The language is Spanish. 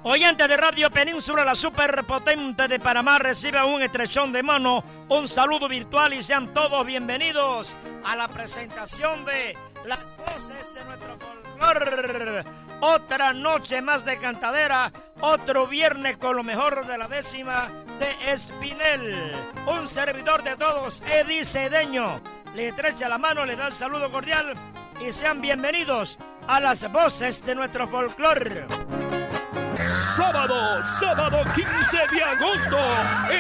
Oyente de Radio Península, la superpotente de Panamá, recibe un estrechón de mano, un saludo virtual y sean todos bienvenidos a la presentación de las voces de nuestro folclor. Otra noche más de cantadera, otro viernes con lo mejor de la décima de Espinel. Un servidor de todos, Eddie Cedeño, le estrecha la mano, le da el saludo cordial y sean bienvenidos a las voces de nuestro folclor. Sábado 15 de agosto,